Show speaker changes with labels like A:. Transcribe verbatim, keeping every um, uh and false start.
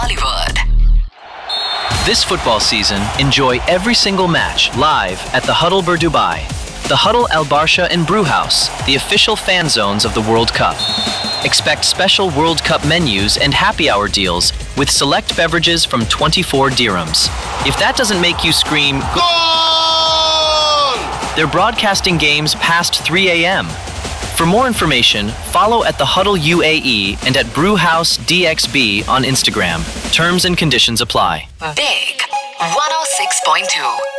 A: Bollywood.
B: This football season, enjoy every single match live at the Huddle Bur Dubai, the Huddle Al Barsha and Brewhouse, the official fan zones of the World Cup. Expect special World Cup menus and happy hour deals with select beverages from twenty-four dirhams. If that doesn't make you scream,
C: Goal!
B: They're broadcasting games past three a.m. For more information, follow at the Huddle U A E and at Brewhouse D X B on Instagram. Terms and conditions apply.
A: Big one oh six point two.